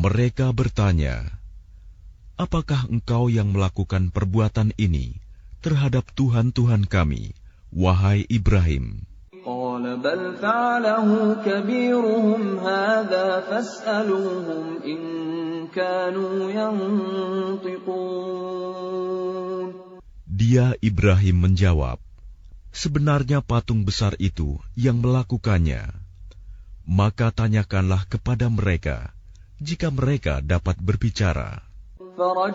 Mereka bertanya, "Apakah engkau yang melakukan perbuatan ini terhadap Tuhan-Tuhan kami, wahai Ibrahim?" قال بل فعله كبيرهم هذا فاسألوهم إن كانوا ينطقون. Dia Ibrahim menjawab, "Sebenarnya patung besar itu yang melakukannya. Maka tanyakanlah kepada mereka, jika mereka dapat berbicara."